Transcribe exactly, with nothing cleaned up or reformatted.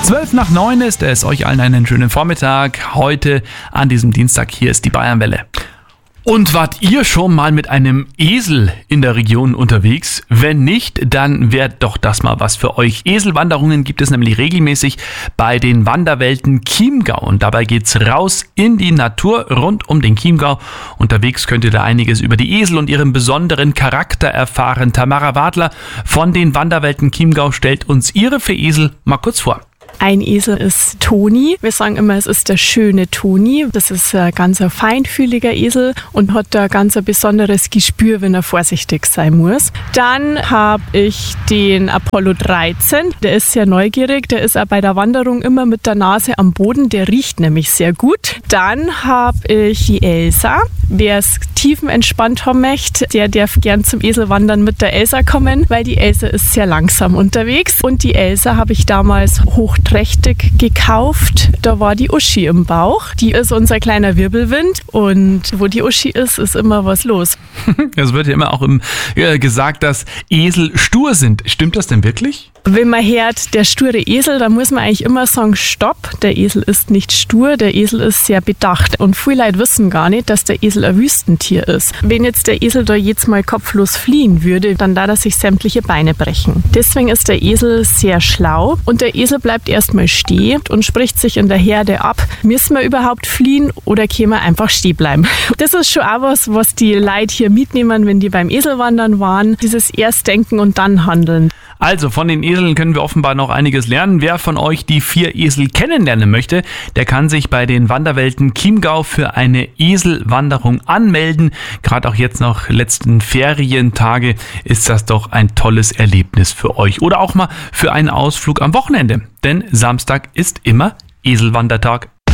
Zwölf nach neun ist es. Euch allen einen schönen Vormittag. Heute an diesem Dienstag. Hier ist die Bayernwelle. Und wart ihr schon mal mit einem Esel in der Region unterwegs? Wenn nicht, dann wäre doch das mal was für euch. Eselwanderungen gibt es nämlich regelmäßig bei den Wanderwelten Chiemgau. Und dabei geht's raus in die Natur rund um den Chiemgau. Unterwegs könnt ihr da einiges über die Esel und ihren besonderen Charakter erfahren. Tamara Wadler von den Wanderwelten Chiemgau stellt uns ihre vier Esel mal kurz vor. Ein Esel ist Toni. Wir sagen immer, es ist der schöne Toni. Das ist ein ganz feinfühliger Esel und hat da ganz ein besonderes Gespür, wenn er vorsichtig sein muss. Dann habe ich den Apollo dreizehn. Der ist sehr neugierig. Der ist auch bei der Wanderung immer mit der Nase am Boden. Der riecht nämlich sehr gut. Dann habe ich die Elsa. Wer es tiefenentspannt haben möchte, der darf gern zum Eselwandern mit der Elsa kommen, weil die Elsa ist sehr langsam unterwegs. Und die Elsa habe ich damals hochträchtig gekauft. Da war die Uschi im Bauch. Die ist unser kleiner Wirbelwind. Und wo die Uschi ist, ist immer was los. Es wird ja immer auch im, äh, gesagt, dass Esel stur sind. Stimmt das denn wirklich? Wenn man hört, der sture Esel, dann muss man eigentlich immer sagen, stopp, der Esel ist nicht stur, der Esel ist sehr bedacht. Und viele Leute wissen gar nicht, dass der Esel ein Wüstentier ist. Wenn jetzt der Esel da jetzt mal kopflos fliehen würde, dann darf er sich sämtliche Beine brechen. Deswegen ist der Esel sehr schlau und der Esel bleibt erstmal stehen und spricht sich in der Herde ab, müssen wir überhaupt fliehen oder können wir einfach stehen bleiben. Das ist schon auch was, was die Leute hier mitnehmen, wenn die beim Eselwandern waren, dieses Erstdenken und dann handeln. Also von den Eseln können wir offenbar noch einiges lernen. Wer von euch die vier Esel kennenlernen möchte, der kann sich bei den Wanderwelten Chiemgau für eine Eselwanderung anmelden. Gerade auch jetzt noch letzten Ferientage ist das doch ein tolles Erlebnis für euch. Oder auch mal für einen Ausflug am Wochenende. Denn Samstag ist immer Eselwandertag.